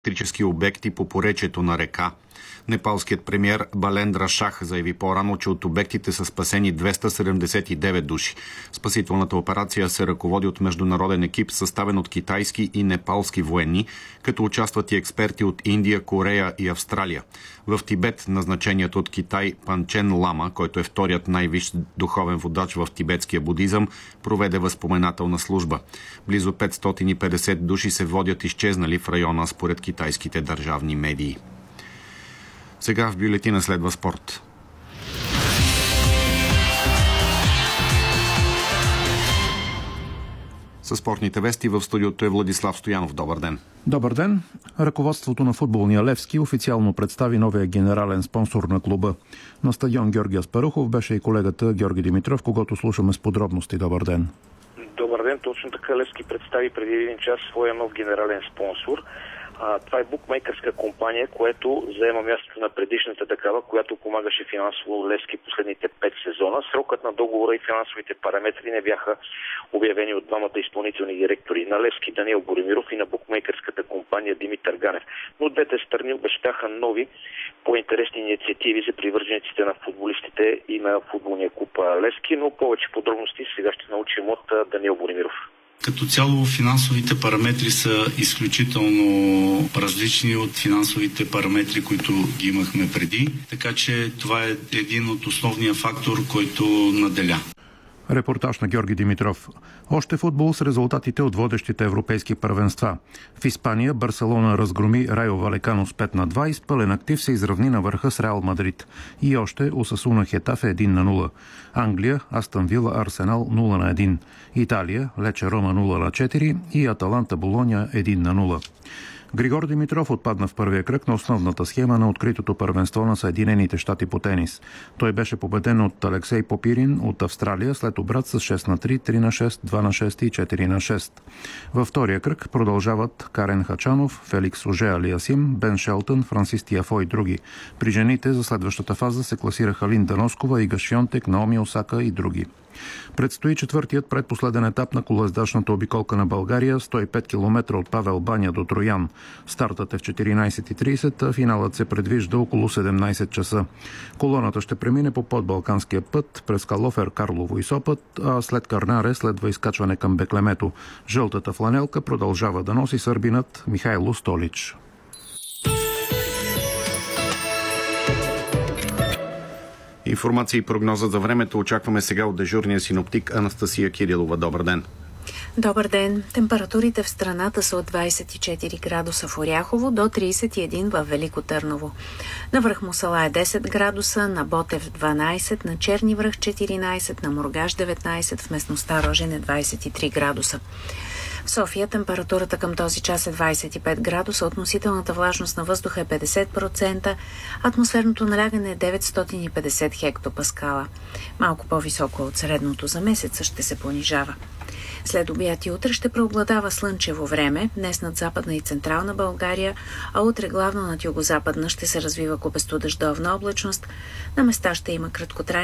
електрически обекти по поречието на река. Непалският премиер Балендра Шах заяви по-рано, че от обектите са спасени 279 души. Спасителната операция се ръководи от международен екип, съставен от китайски и непалски военни, като участват и експерти от Индия, Корея и Австралия. В Тибет назначението от Китай Панчен Лама, който е вторият най-висш духовен водач в тибетския будизъм, проведе възпоменателна служба. Близо 550 души се водят изчезнали в района според китайските държавни медии. Сега в бюлетина следва спорт. Със спортните вести в студиото е Владислав Стоянов. Добър ден. Добър ден. Ръководството на футболния Левски официално представи новия генерален спонсор на клуба. На стадион Георги Аспарухов беше и колегата Георги Димитров, когато слушаме с подробности. Добър ден. Добър ден. Точно така Левски представи преди един час своя нов генерален спонсор. Това е букмейкърска компания, което заема мястото на предишната такава, която помагаше финансово Левски последните 5 сезона. Срокът на договора и финансовите параметри не бяха обявени от двамата изпълнителни директори на Левски, Даниел Боримиров, и на букмейкърската компания Димитър Ганев. Но двете страни обещаха нови, по-интересни инициативи за привържениците на футболистите и на футболния клуб Левски, но повече подробности сега ще научим от Даниел Боримиров. Като цяло финансовите параметри са изключително различни от финансовите параметри, които ги имахме преди, така че това е един от основния фактор, който наделя. Репортаж на Георги Димитров. Още футбол с резултатите от водещите европейски първенства. В Испания Барселона разгроми Райо Валекано с 5-2 и с пълен актив се изравни на върха с Реал Мадрид. И още Осасуна Хетафе 1-0. Англия Астън Вила Арсенал 0-1. Италия Лече Рома 0-4 и Аталанта Болоня 1-0. Григор Димитров отпадна в първия кръг на основната схема на откритото първенство на Съединените щати по тенис. Той беше победен от Алексей Попирин от Австралия след обрат с 6-3, 3-6, 2-6 и 4-6. Във втория кръг продължават Карен Хачанов, Феликс Оже Алиасим, Бен Шелтън, Франсис Тиафо и други. При жените за следващата фаза се класираха Линда Носкова, Ига Швионтек, Наоми Осака и други. Предстои четвъртият предпоследен етап на колоездачната обиколка на България, 105 км от Павел баня до Троян. Стартът е в 14:30, а финалът се предвижда около 17 часа. Колоната ще премине по подбалканския път през Калофер, Карлово и Сопът, а след Кърнаре следва изкачване към Беклемето. Жълтата фланелка продължава да носи сърбинът Михайло Столич. Информация и прогноза за времето очакваме сега от дежурния синоптик Анастасия Кирилова. Добър ден. Добър ден. Температурите в страната са от 24 градуса в Оряхово до 31 в Велико Търново. На връх Мусала е 10 градуса, на Ботев 12, на Черни връх 14, на Мургаш 19, в местността Рожен е 23 градуса. В София температурата към този час е 25 градуса, относителната влажност на въздуха е 50%, атмосферното налягане е 950 хектопаскала. Малко по-високо от средното за месеца ще се понижава. След обяд и утре ще преобладава слънчево време, днес над Западна и Централна България, а утре главно над Югозападна ще се развива купесто дъждовна облачност. На места ще има краткотрайни